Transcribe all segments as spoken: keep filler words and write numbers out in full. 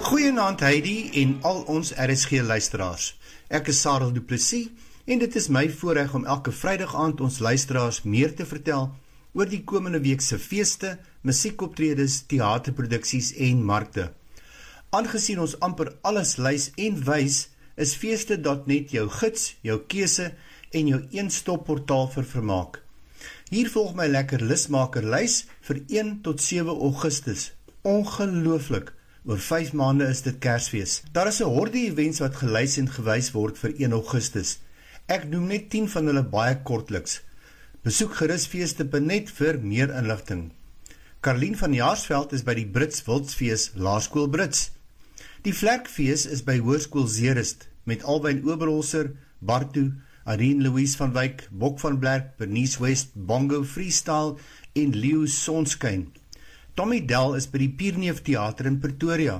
Goeienaand Heidi en al ons R S G luisteraars. Ek is Sarel Du Plessis en dit is my voorreg om elke Vrydag aand ons luisteraars meer te vertel oor die komende week se feeste, musiekoptredes, teaterproduksies en markte. Aangesien ons amper alles lys en wys, is feeste punt net jou gids, jou keuse en jou een-stop portaal vir vermaak. Hier volg my lekker lusmaker lys vir een tot sewe Augustus. Ongelooflik! Oor vyf maande is dit Kersfees. Daar is 'n horde events wat gelys en gewys word vir een Augustus. Ek noem net tien van hulle baie kortliks. Besoek gerus feeste punt net vir meer inligting. Karlien van Jaarsveld is by die Brits Wildsfees Laerskool Brits. Die Vlerkfees is by Hoërskool Zeerust met Alwyn Oberholzer, Bartu, Irene Louise van Wyk, Bok van Blerk, Bernice West, Bongo Freestyle en Leo Sonskyn. Tommy Dell is by die Pierneef Theater in Pretoria.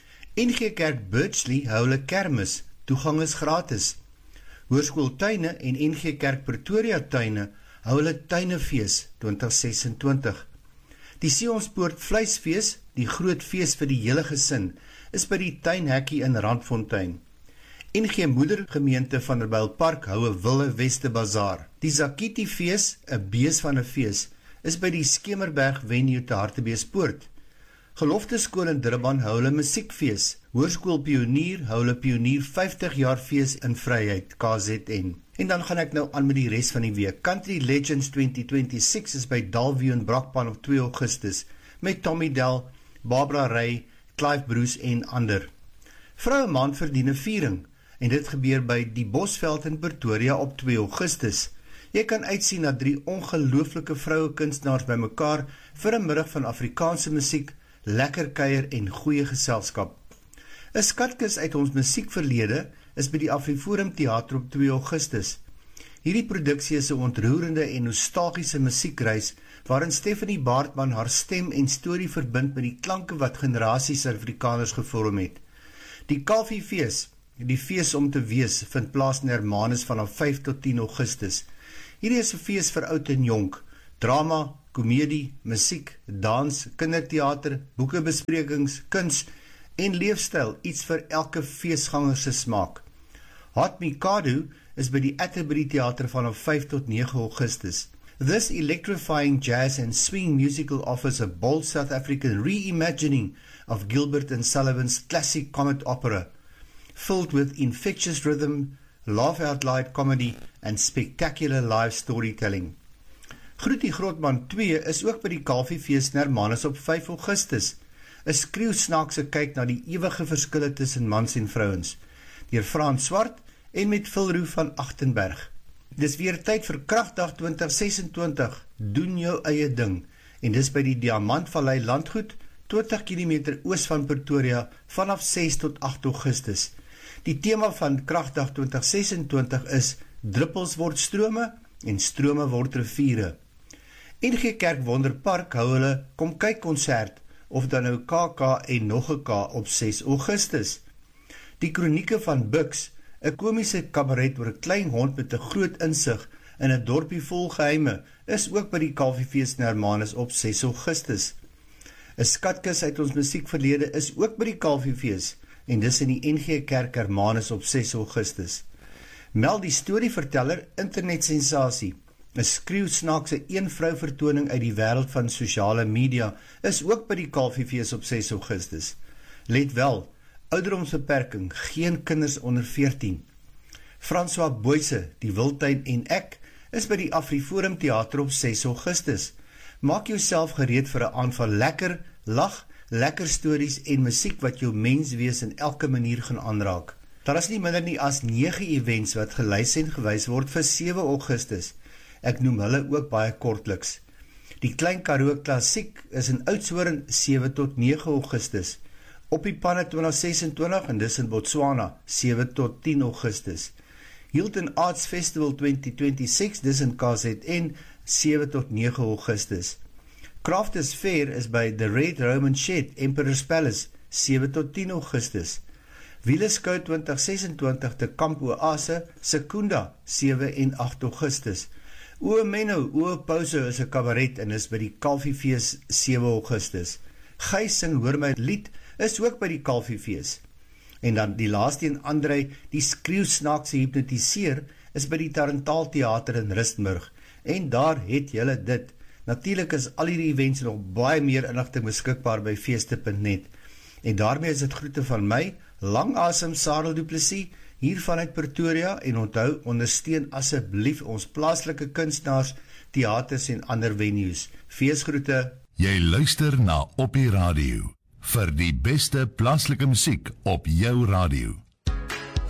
N G Kerk Birchley hou hulle kermis, toegang is gratis. Hoërskool Tuine en N G Kerk Pretoria Tuine hou hulle Tuinefees twintig sesentwintig. Die Sionspoort Vleisfees, die groot fees vir die hele gesin, is by die Tuinhekkie in Randfontein. N G Moedergemeente Vanderbijlpark hou 'n Wille Weste Bazaar. Die Zakiti Fees, 'n bees van 'n fees, is by die Skemerberg Venue te Hartbeespoort. Gelofte Skool in Durban hou hulle musiekfees. Hoërskool Pionier hou hulle Pionier vyftig jaar fees in Vryheid, K Z N. En dan gaan ek nou aan met die res van die week. Country Legends twintig twenty-six is by Dalview en Brakpan op twee Augustus, met Tommy Dell, Barbara Ray, Clive Bruce en ander. Vroue Maand verdien 'n viering, en dit gebeur by die Bosveld in Pretoria op twee Augustus. Jy kan uitsien na drie ongelooflike vroue kunstenaars by mekaar vir 'n middag van Afrikaanse musiek, lekker kuier en goeie geselskap. 'n Skatkis uit ons musiekverlede is by die Afriforum Theater op twee Augustus. Hierdie produksie is 'n ontroerende en nostalgiese musiekreis waarin Stephanie Baartman haar stem en storie verbind met die klanke wat generasies Afrikaners gevorm het. Die Kalfiefees, die fees om te wees, vind plaas in Hermanus vanaf vyf tot tien Augustus. Hierdie is 'n fees vir oud en jonk. Drama, komedie, musiek, dans, kindertheater, boekebesprekings, kuns en leefstyl, iets vir elke feesganger se smaak. Hot Mikado is by die Atterbury Theater vanaf vyf tot nege Augustus. This electrifying jazz and swing musical offers a bold South African reimagining of Gilbert and Sullivan's classic comic opera, filled with infectious rhythm, laugh-out-loud comedy and spectacular live storytelling. Groetie Grotman twee is ook by die Kalfiefees in Hermanus op vyf Augustus, 'n skreeusnaakse kyk na die ewige verskille tussen mans en vrouens, deur Frans Swart en met Vilroe van Achtenberg. Dis weer tyd vir Kragdag twintig sesentwintig, doen jou eie ding, en dis by die Diamantvallei Landgoed, twintig kilometer oos van Pretoria, vanaf ses tot agt Augustus. Die tema van Kragdag twintig sesentwintig is Druppels word strome en strome word riviere. N G Kerk Wonderpark hou hulle kom kyk konsert, of dan nou K K en nog 'n K op ses Augustus. Die Kronieke van Buks, 'n komiese kabaret oor 'n klein hond met 'n groot insig in 'n dorpie vol geheime, is ook by die Kalfiefees in Hermanus op ses Augustus. 'n Skatkis uit ons musiekverlede is ook by die Kalfiefees, en dis in die N G Kerk Hermanus op ses Augustus. Mel die storieverteller, internetsensasie, 'n skreeusnaakse een vrou vertoning uit die wêreld van sosiale media, is ook by die Kalfiefees op ses Augustus. Let wel, ouderdomsbeperking, geen kinders onder veertien. François Boyse, die Wildtuin en ek, is by die Afriforum Theater op ses Augustus. Maak jouself gereed vir 'n aand van lekker, lag, lekker stories en musiek wat jou menswees in elke manier gaan aanraak. Daar is nie minder nie as nege events wat gelys en gewys word vir sewe Augustus. Ek noem hulle ook baie kortliks. Die Klein Karoo Klassiek is in Oudtshoorn sewe tot nege Augustus. Op die Panne twintig sesentwintig en dis in Botswana sewe tot tien Augustus. Hilton Arts Festival twintig twenty-six, dis in K Z N sewe tot nege Augustus. Crafters Fair is by The Red Roman Shed, Emperor's Palace, sewe tot tien Augustus. Wieleskou twintig sesentwintig te Kamp Oase, Secunda, sewe en agt Augustus. O Menno, O Pauso is 'n kabaret en is by die Kalfiefees sewe Augustus. Gys sing Hoor My Lied is ook by die Kalfiefees. En dan die laaste een, André, die skreeusnaakse hypnotiseer, is by die Tarantaal Theater in Rustenburg. En daar het julle dit. Natuurlik is al hierdie events nog baie meer inligting beskikbaar by feeste punt net. En daarmee is dit groete van my, Lang Asem Sarel Du Plessis, hier vanuit Pretoria, en onthou, ondersteun asseblief ons plaaslike kunstenaars, theaters en ander venues. Feesgroete. Jy luister na Op die Radio, vir die beste plaaslike musiek op jou radio.